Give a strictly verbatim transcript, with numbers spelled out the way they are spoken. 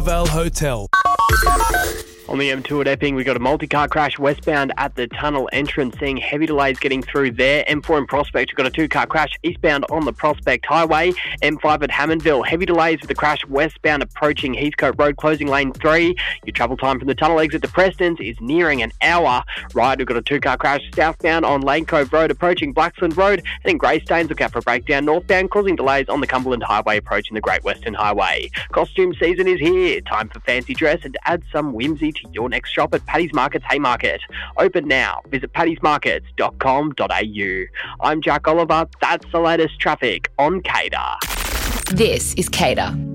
Val Hotel. On the M two at Epping, we got a multi-car crash westbound at the tunnel entrance, seeing heavy delays getting through there. M four in Prospect, we've got a two-car crash eastbound on the Prospect Highway. M five at Hammondville, heavy delays with the crash westbound approaching Heathcote Road, closing lane three. Your travel time from the tunnel exit to Preston's is nearing an hour. Right, we've got a two-car crash southbound on Lane Cove Road, approaching Blacksland Road. And in Greystanes, look out for a breakdown northbound, causing delays on the Cumberland Highway, approaching the Great Western Highway. Costume season is here. Time for fancy dress and to add some whimsy to your next shop at Paddy's Markets Haymarket. Open now. Visit paddy's markets dot com dot a u. I'm Jack Oliver. That's the latest traffic on Cater. This is Cater.